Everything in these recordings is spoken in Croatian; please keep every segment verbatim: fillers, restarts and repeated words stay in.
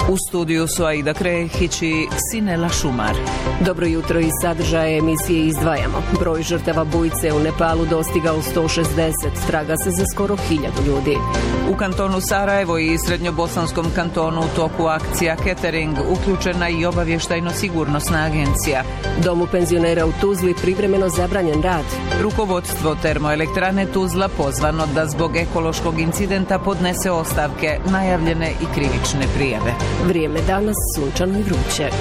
U studiju su Aida Krehić i Sinela Šumar. Dobro jutro, iz sadržaja emisije izdvajamo. Broj žrtava bujice u Nepalu dostigao sto šezdeset, traga se za skoro hiljadu ljudi. U kantonu Sarajevo i srednjobosanskom kantonu u toku akcija Catering, uključena i obavještajno-sigurnosna agencija. Domu penzionera u Tuzli privremeno zabranjen rad. Rukovodstvo termoelektrane Tuzla pozvano da zbog ekološkog incidenta podnese ostavke, najavljene i krivične prijave. Vrijeme danas sunčano i vruće.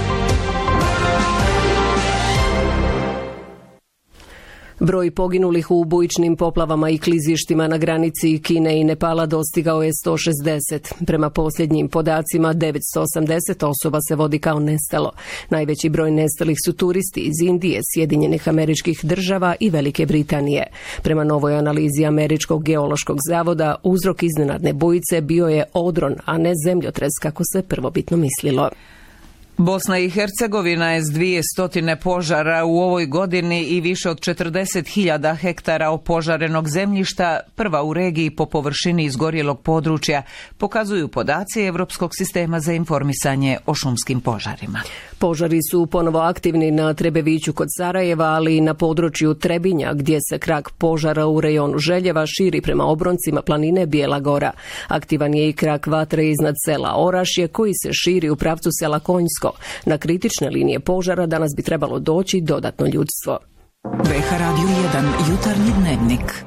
Broj poginulih u bujičnim poplavama i klizištima na granici Kine i Nepala dostigao je sto šezdeset. Prema posljednjim podacima, devetsto osamdeset osoba se vodi kao nestalo. Najveći broj nestalih su turisti iz Indije, Sjedinjenih Američkih Država i Velike Britanije. Prema novoj analizi Američkog geološkog zavoda, uzrok iznenadne bujice bio je odron, a ne zemljotres kako se prvobitno mislilo. Bosna i Hercegovina je s dvije stotine požara u ovoj godini i više od četrdeset hiljada hektara opožarenog zemljišta, prva u regiji po površini izgorjelog područja, pokazuju podaci Europskog sistema za informisanje o šumskim požarima. Požari su ponovo aktivni na Trebeviću kod Sarajeva, ali i na području Trebinja, gdje se krak požara u rejonu Željeva širi prema obroncima planine Bijela Gora. Aktivan je i krak vatre iznad sela Orašje, koji se širi u pravcu sela Konjsko. Na kritične linije požara danas bi trebalo doći dodatno ljudstvo. ve ha Radio jedan, jutarnji dnevnik.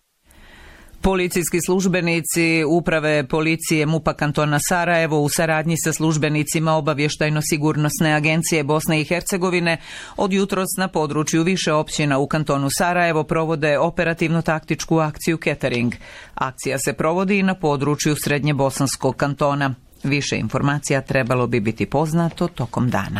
Policijski službenici Uprave policije MUP-a kantona Sarajevo u saradnji sa službenicima obavještajno-sigurnosne agencije Bosne i Hercegovine od jutros na području više općina u kantonu Sarajevo provode operativno-taktičku akciju Catering. Akcija se provodi i na području srednje bosanskog kantona. Više informacija trebalo bi biti poznato tokom dana.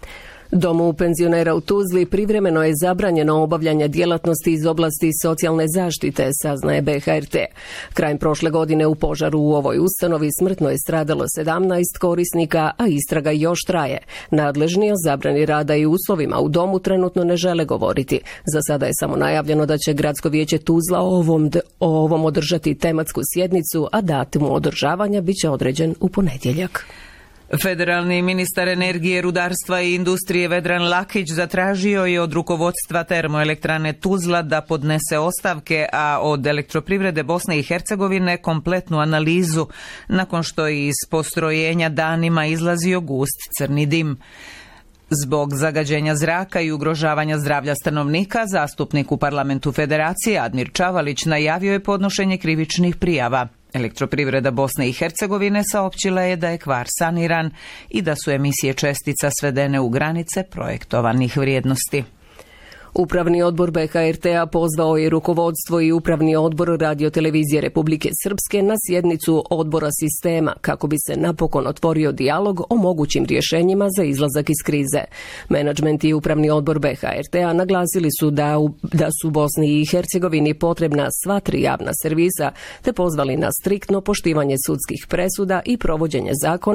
Domu penzionera u Tuzli privremeno je zabranjeno obavljanje djelatnosti iz oblasti socijalne zaštite, saznaje be ha er te. Krajem prošle godine u požaru u ovoj ustanovi smrtno je stradalo sedamnaest korisnika, a istraga još traje. Nadležni o zabrani rada i uslovima u domu trenutno ne žele govoriti. Za sada je samo najavljeno da će Gradsko vijeće Tuzla o ovom, o ovom održati tematsku sjednicu, a datum održavanja bit će određen u ponedjeljak. Federalni ministar energije, rudarstva i industrije Vedran Lakić zatražio je od rukovodstva termoelektrane Tuzla da podnese ostavke, a od Elektroprivrede Bosne i Hercegovine kompletnu analizu, nakon što je iz postrojenja danima izlazio gust crni dim. Zbog zagađenja zraka i ugrožavanja zdravlja stanovnika, zastupnik u parlamentu Federacije Admir Čavalić najavio je podnošenje krivičnih prijava. Elektroprivreda Bosne i Hercegovine saopćila je da je kvar saniran i da su emisije čestica svedene u granice projektovanih vrijednosti. Upravni odbor be ha er te-a pozvao je rukovodstvo i Upravni odbor Radiotelevizije Republike Srpske na sjednicu odbora sistema kako bi se napokon otvorio dijalog o mogućim rješenjima za izlazak iz krize. Menadžment i Upravni odbor be ha er te-a naglasili su da, u, da su Bosni i Hercegovini potrebna sva tri javna servisa, te pozvali na striktno poštivanje sudskih presuda i provođenje zakona